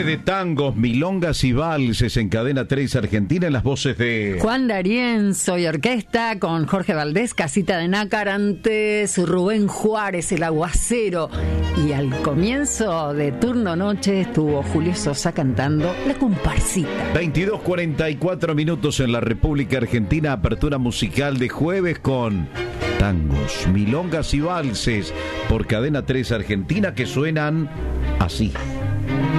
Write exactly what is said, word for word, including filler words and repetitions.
de tangos, milongas y valses en Cadena tres Argentina en las voces de Juan D'Arienzo y orquesta con Jorge Valdés, Casita de Nácar, antes Rubén Juárez, El Aguacero. Y al comienzo de Turno Noche estuvo Julio Sosa cantando La Comparsita. veintidós cuarenta y cuatro minutos en la República Argentina, apertura musical de jueves con tangos, milongas y valses por Cadena tres Argentina que suenan así.